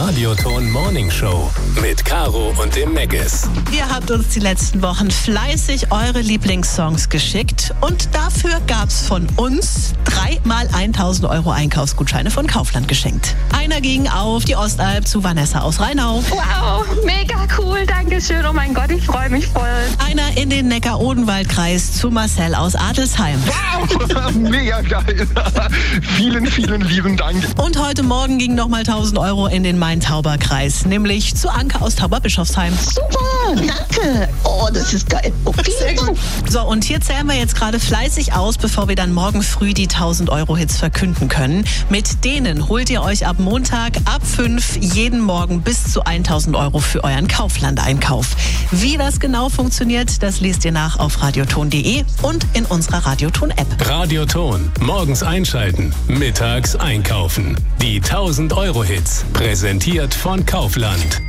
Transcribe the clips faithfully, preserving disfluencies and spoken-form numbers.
Radioton Morning Show mit Caro und dem Megas. Ihr habt uns die letzten Wochen fleißig eure Lieblingssongs geschickt und dafür gab's von uns dreimal tausend Euro Einkaufsgutscheine von Kaufland geschenkt. Einer ging auf die Ostalb zu Vanessa aus Rheinau. Wow, mega cool, danke schön. Oh mein Gott, ich freue mich voll. Einer in den Neckar-Odenwald-Kreis zu Marcel aus Adelsheim. Wow, mega geil. Vielen, vielen lieben Dank. Und heute Morgen ging nochmal tausend Euro in den Main-Tauber-Kreis, nämlich zu Anke aus Tauberbischofsheim. Super, danke. Oh, das ist geil. Okay. Sehr gut. So, und hier zählen wir jetzt gerade fleißig aus, bevor wir dann morgen früh die tausend Euro Hits verkünden können. Mit denen holt ihr euch ab Montag ab fünf jeden Morgen bis zu tausend Euro für euren Kaufland-Einkauf. Wie das genau funktioniert, das lest ihr nach auf radioton punkt de und in unserer Radioton-App. Radioton. Morgens einschalten, mittags einkaufen. Die tausend Euro Hits. Präsentiert von Kaufland.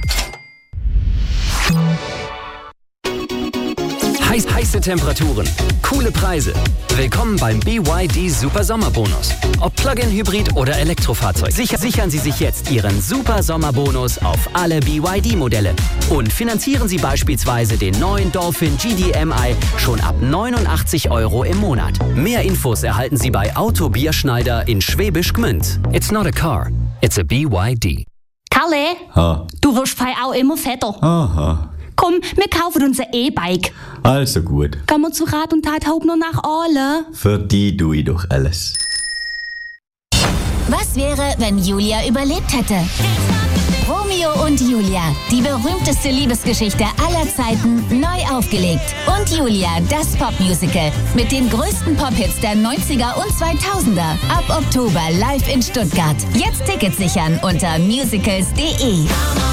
Heiß, heiße Temperaturen, coole Preise. Willkommen beim B Y D Super Sommerbonus. Ob Plug-in-Hybrid oder Elektrofahrzeug, sicher, sichern Sie sich jetzt Ihren Super Sommerbonus auf alle B Y D-Modelle. Und finanzieren Sie beispielsweise den neuen Dolphin G D M I schon ab neunundachtzig Euro im Monat. Mehr Infos erhalten Sie bei Auto Bierschneider in Schwäbisch Gmünd. It's not a car, it's a B Y D. Kalle, Ha. du wirst fei auch immer fetter. Aha. Komm, wir kaufen uns ein E-Bike. Also gut. Gehen wir zu Rat und Tat Haupt noch nach Aale. Für die tue ich doch alles. Was wäre, wenn Julia überlebt hätte? Romeo und Julia, die berühmteste Liebesgeschichte aller Zeiten, neu aufgelegt. Und Julia, das Popmusical mit den größten Pop-Hits der neunziger und zweitausender. Ab Oktober live in Stuttgart. Jetzt Tickets sichern unter musicals punkt de.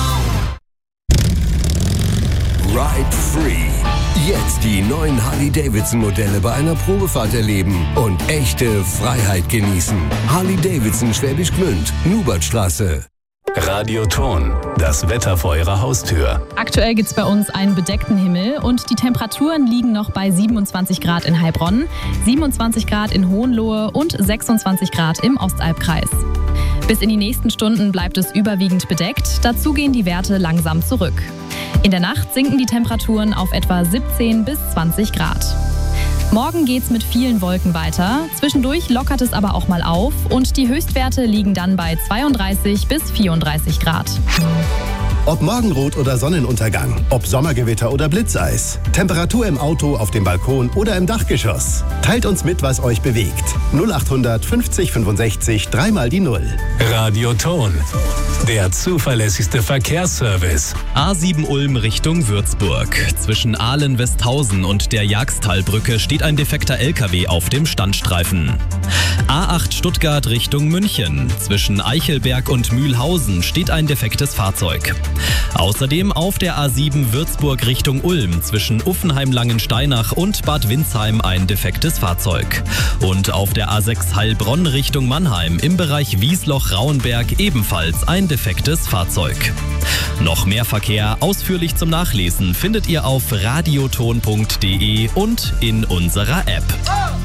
Ride Free. Jetzt die neuen Harley-Davidson-Modelle bei einer Probefahrt erleben und echte Freiheit genießen. Harley-Davidson Schwäbisch Gmünd, Nubertstraße. Radioton. Das Wetter vor Ihrer Haustür. Aktuell gibt es bei uns einen bedeckten Himmel und die Temperaturen liegen noch bei siebenundzwanzig Grad in Heilbronn, siebenundzwanzig Grad in Hohenlohe und sechsundzwanzig Grad im Ostalbkreis. Bis in die nächsten Stunden bleibt es überwiegend bedeckt, dazu gehen die Werte langsam zurück. In der Nacht sinken die Temperaturen auf etwa siebzehn bis zwanzig Grad. Morgen geht's mit vielen Wolken weiter, zwischendurch lockert es aber auch mal auf und die Höchstwerte liegen dann bei zweiunddreißig bis vierunddreißig Grad. Ob Morgenrot oder Sonnenuntergang, ob Sommergewitter oder Blitzeis, Temperatur im Auto, auf dem Balkon oder im Dachgeschoss. Teilt uns mit, was euch bewegt. null achthundert fünfzig fünfundsechzig, dreimal die Null. Radioton. Der zuverlässigste Verkehrsservice. A sieben Ulm Richtung Würzburg. Zwischen Ahlen-Westhausen und der Jagstalbrücke steht ein defekter L K W auf dem Standstreifen. A acht Stuttgart Richtung München. Zwischen Eichelberg und Mühlhausen steht ein defektes Fahrzeug. Außerdem auf der A sieben Würzburg Richtung Ulm zwischen Uffenheim-Langensteinach und Bad Windsheim ein defektes Fahrzeug. Und auf der A sechs Heilbronn Richtung Mannheim im Bereich Wiesloch-Rauenberg ebenfalls ein defektes Fahrzeug. Noch mehr Verkehr ausführlich zum Nachlesen findet ihr auf radioton punkt de und in unserer App.